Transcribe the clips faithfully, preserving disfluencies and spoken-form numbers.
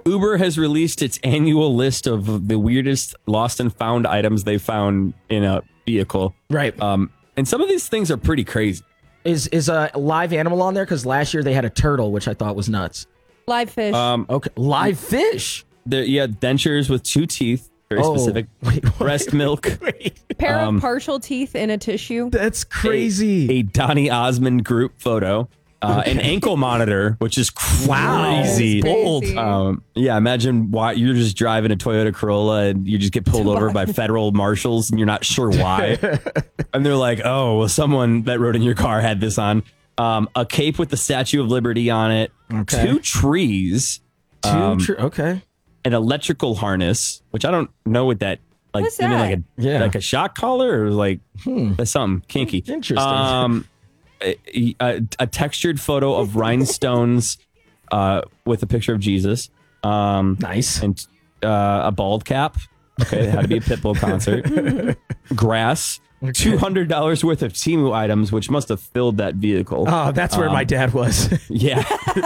Uber has released its annual list of the weirdest lost and found items they found in a vehicle. Right. Um, and some of these things are pretty crazy. Is is a live animal on there? Because last year they had a turtle, which I thought was nuts. Live fish. Um, Okay, live fish. there, yeah, dentures with two teeth. Very Oh, specific. wait, what? Breast milk. Pair um, of partial teeth in a tissue. That's crazy. A Donny Osmond group photo. Uh, An ankle monitor, which is Wow. crazy. That is crazy. Um, yeah, imagine why you're just driving a Toyota Corolla and you just get pulled over by federal marshals and you're not sure why. And they're like, oh, well, someone that rode in your car had this on. Um, a cape with the Statue of Liberty on it. Okay. Two trees. Two um, tr- okay. An electrical harness, which I don't know what that like. What's you mean that? like a Yeah. like a shock collar or like Hmm. that's something kinky. Interesting. Um, a, a, a textured photo of rhinestones uh, with a picture of Jesus. Um, Nice. and uh, a bald cap. Okay, it had to be a Pitbull concert. Grass. Two hundred dollars worth of Temu items, which must have filled that vehicle. Oh, that's where Um, my dad was. Yeah.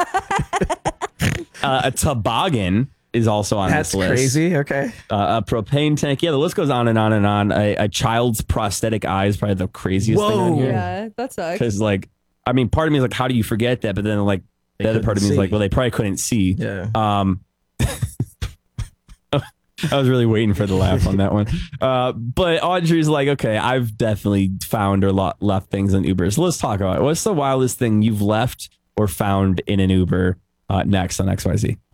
uh, a toboggan is also on That's this list. crazy. Okay. Uh, a propane tank. Yeah, the list goes on and on and on. A, a child's prosthetic eye is probably the craziest thing on Whoa. here. Yeah, that sucks. Because, like, I mean, part of me is like, how do you forget that? But then, like, They the other part of me couldn't is like, see. well, they probably couldn't see. Yeah. Um, I was really waiting for the laugh on that one. Uh, but Audrey's like, okay, I've definitely found or lo- left things in Uber. So let's talk about it. What's the wildest thing you've left or found in an Uber uh, next on X Y Z?